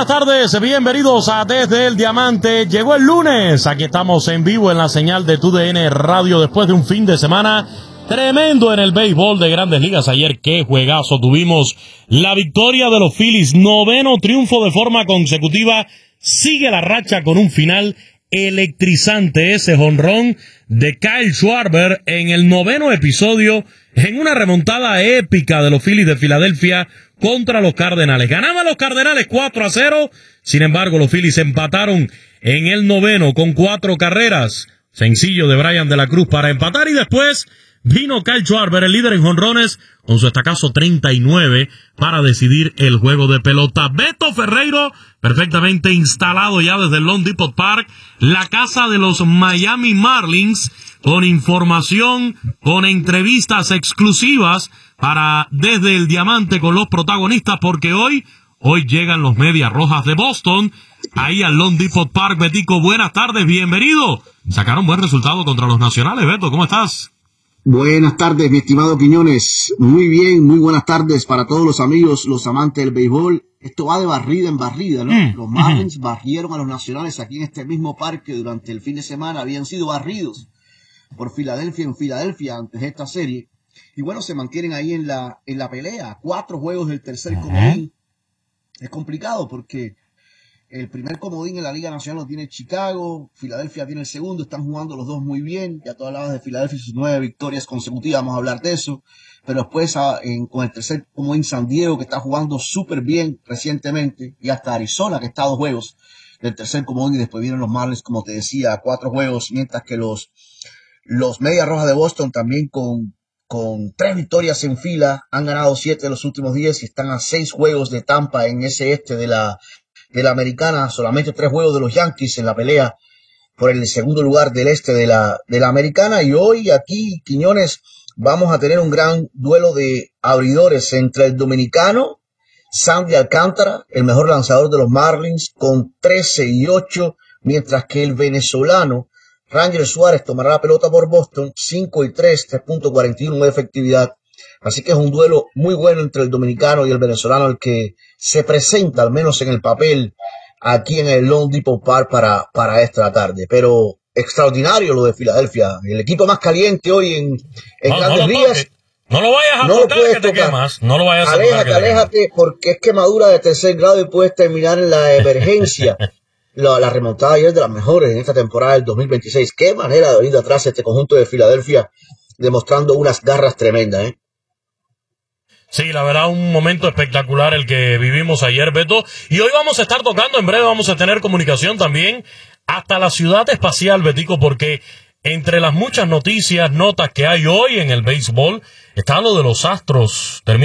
buenas tardes, bienvenidos a Desde el Diamante. Llegó el lunes, aquí estamos en vivo en la señal de TUDN Radio después de un fin de semana tremendo en el béisbol de Grandes Ligas. Ayer qué juegazo tuvimos, la victoria de los Phillies, 9º triunfo de forma consecutiva, sigue la racha con un final electrizante, ese jonrón de Kyle Schwarber en el 9º episodio en una remontada épica de los Phillies de Filadelfia contra los Cardenales. Ganaban los Cardenales 4-0, sin embargo los Phillies empataron en el 9º con 4 carreras, sencillo de Brian de la Cruz para empatar, y después vino Kyle Schwarber, el líder en jonrones, con su estacazo 39 para decidir el juego de pelota. Beto Ferreiro, perfectamente instalado ya desde el Lone Depot Park, la casa de los Miami Marlins, con información, con entrevistas exclusivas para Desde el Diamante con los protagonistas, porque hoy llegan los Medias Rojas de Boston, ahí al Lone Depot Park. Betico, buenas tardes, bienvenido. Sacaron buen resultado contra los Nacionales. Beto, ¿cómo estás? Buenas tardes, mi estimado Quiñones. Muy bien, muy buenas tardes para todos los amigos, los amantes del béisbol. Esto va de barrida en barrida, ¿no? Los Marlins barrieron a los Nacionales aquí en este mismo parque durante el fin de semana. Habían sido barridos por Filadelfia en Filadelfia antes de esta serie. Y bueno, se mantienen ahí en la pelea. 4 juegos del tercer comodín. Es complicado porque el primer comodín en la Liga Nacional lo tiene Chicago, Filadelfia tiene el segundo, están jugando los dos muy bien. Ya tú hablabas de Filadelfia y sus 9 victorias consecutivas, vamos a hablar de eso. Pero después con el tercer comodín San Diego, que está jugando súper bien recientemente, y hasta Arizona, que está a 2 juegos del tercer comodín, y después vienen los Marlins, como te decía, a 4 juegos, mientras que los Medias Rojas de Boston también con 3 victorias en fila, han ganado 7 de los últimos 10 y están a 6 juegos de Tampa en ese este de la Americana, solamente 3 juegos de los Yankees en la pelea por el segundo lugar del este de la Americana. Y hoy aquí, Quiñones, vamos a tener un gran duelo de abridores entre el dominicano Sandy Alcántara, el mejor lanzador de los Marlins, con 13-8, mientras que el venezolano Ranger Suárez tomará la pelota por Boston, 5-3, 3.41 de efectividad. Así que es un duelo muy bueno entre el dominicano y el venezolano, el que se presenta, al menos en el papel, aquí en el Lone Depot Park para esta tarde. Pero extraordinario lo de Filadelfia, el equipo más caliente hoy en Grandes Ligas. No lo vayas a tocar, que te quemas. No lo vayas a tocar. Aléjate, porque es quemadura de tercer grado y puedes terminar en la emergencia. La remontada ayer de las mejores en esta temporada del 2026. Qué manera de venir de atrás este conjunto de Filadelfia, demostrando unas garras tremendas, ¿eh? Sí, la verdad, un momento espectacular el que vivimos ayer, Beto. Y hoy vamos a estar tocando, en breve vamos a tener comunicación también hasta la ciudad espacial, Betico, porque entre las muchas noticias, notas que hay hoy en el béisbol, está lo de los Astros.